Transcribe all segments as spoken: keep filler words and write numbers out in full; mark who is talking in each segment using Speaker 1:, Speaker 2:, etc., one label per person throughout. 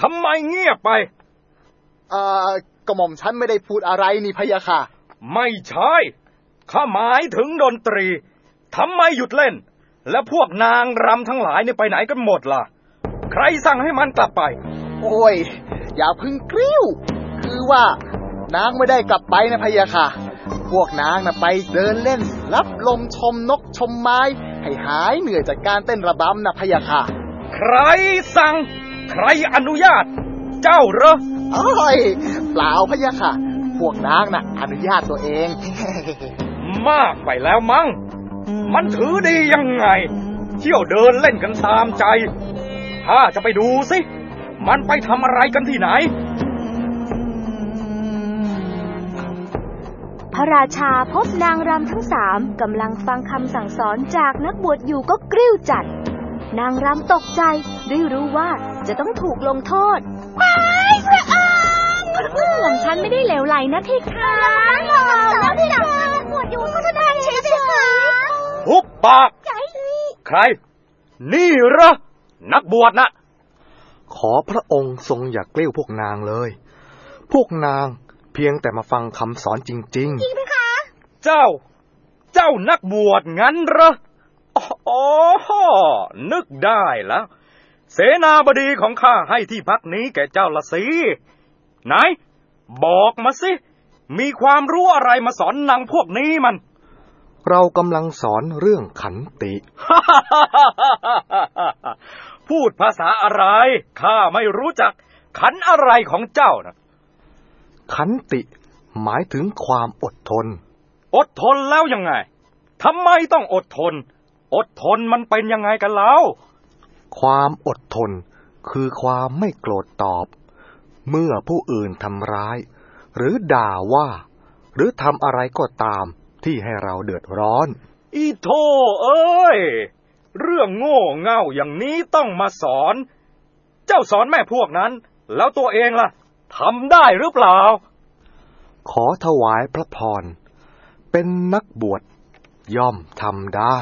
Speaker 1: ทำไมเงียบไป
Speaker 2: เอ่อกระหม่อมฉันไม่ได้พูดอะไรนี่พะยะค่ะ
Speaker 1: ไม่ใช่ข้าหมายถึงดนตรีทำไมหยุดเล่นและพวกนางรำทั้งหลายเนี่ยไปไหนกันหมดล่ะใครสั่งให้มันกลับไป
Speaker 2: โอ้ยอย่าพึ่งกริ้วคือว่านางไม่ได้กลับไปนะพะยะค่ะพวกนางน่ะไปเดินเล่นรับลมชมนกชมไม้ให้หายเหนื่อยจากการเต้นระบำนะพะยะค่ะ
Speaker 1: ใครสั่งใครอนุญาตเจ้าเหรอ
Speaker 2: โอ้ยเปล่าพะยะค่ะพวกนางน่ะอนุญาตตัวเอง
Speaker 1: มากไปแล้วมั้งมันถือดียังไงเที่ยวเดินเล่นกันตามใจถ้าจะไปดูสิมันไปทำอะไรกันที่ไหน
Speaker 3: พระราชาพบนางรำทั้งสามกำลังฟังคำสั่งสอนจากนักบวชอยู่ก็กริ้วจัดนางรำตกใจด้วยรู้ว่าจะต้องถูกลงโทษไม่พระองค์หม่อมฉันไม่ได้เหลวไหลนะพี่คะแล้วที่หลังนักบวชอยู่ก็จะได้เฉย
Speaker 1: ๆหุบปากใครนี่เหรอนักบวชนะ
Speaker 4: ขอพระองค์ทรงอย่ากลิ้วพวกนางเลยพวกนางเพียงแต่มาฟังคำสอนจริงๆจริงไหมคะ
Speaker 1: เจ้าเจ้านักบวชงั้นเหรออ๋อนึกได้แล้วเสนาบดีของข้าให้ที่พักนี้แก่เจ้าละสิไหนบอกมาสิมีความรู้อะไรมาสอนนางพวกนี้มัน
Speaker 4: เรากำลังสอนเรื่องขันติ
Speaker 1: พูดภาษาอะไรข้าไม่รู้จักขันอะไรของเจ้านะ
Speaker 4: ขันติหมายถึงความอดทน
Speaker 1: อดทนแล้วยังไงทำไมต้องอดทนอดทนมันเป็นยังไงกันแล้ว
Speaker 4: ความอดทนคือความไม่โกรธตอบเมื่อผู้อื่นทำร้ายหรือด่าว่าหรือทำอะไรก็ตามที่ให้เราเดือดร้อน
Speaker 1: อีโธ่เอ้ยเรื่องโง่เง่าอย่างนี้ต้องมาสอนเจ้าสอนแม่พวกนั้นแล้วตัวเองล่ะทำได้หรือเปล่า
Speaker 4: ขอถวายพระพรเป็นนักบวชย่อมทำได้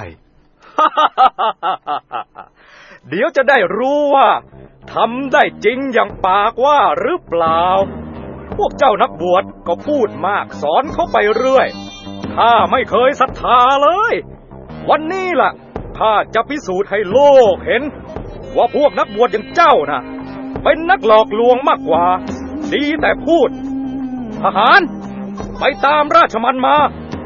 Speaker 1: เดี๋ยวจะได้รู้ว่าทำได้จริงอย่างปากว่าหรือเปล่าพวกเจ้านักบวชก็พูดมากสอนเขาไปเรื่อยข้าไม่เคยศรัทธาเลยวันนี้ล่ะข้าจะพิสูจน์ให้โลกเห็นว่าพวกนักบวชอย่างเจ้าน่ะเป็นนักหลอกลวงมากกว่าดีแต่พูดทหารไปตามราชมันมา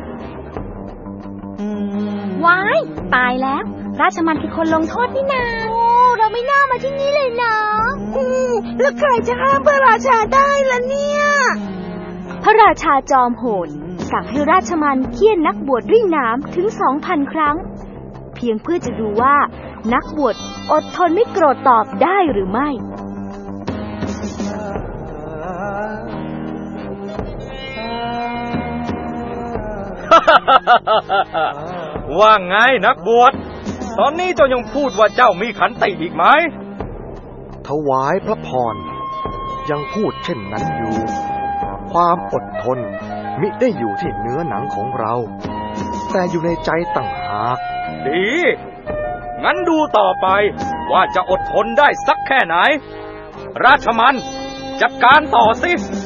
Speaker 3: ว้ายตายแล้วราชมันคือคนลงโทษนี่นาโอ้เราไม่น่ามาที่นี่เลยนะอือแล้วใครจะห้ามพระราชาได้ล่ะเนี่ยพระราชาจอมโหดสั่งให้ราชมันเฆี่ยนนักบวชด้วยน้ำถึง สองพัน ครั้งเพียงเพื่อจะดูว่านักบวชอดทนไม่โกรธตอบได้หรือไม่
Speaker 1: ว่าไงนักบวชตอนนี้เจ้ายังพูดว่าเจ้ามีขันติอีกไหม
Speaker 4: ถวายพระพรยังพูดเช่นนั้นอยู่ความอดทนมิได้อยู่ที่เนื้อหนังของเราแต่อยู่ในใจต่างหาก
Speaker 1: ดีงั้นดูต่อไปว่าจะอดทนได้สักแค่ไหนราชมันจัดการต่อสิ